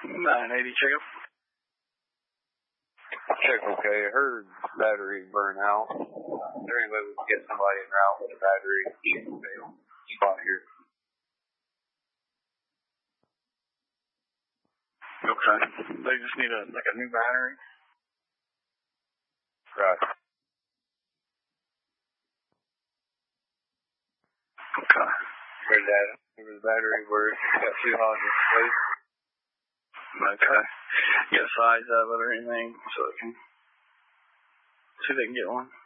980, check up. Check, okay. I heard battery burn out. Is there any way we can get somebody en route with a battery fail spot here? Okay. They just need a new battery? Right. Okay. Where's that? Where's the battery? Where you got 2 hoses, please? Okay. Get a size of it or anything so they can see if they can get one.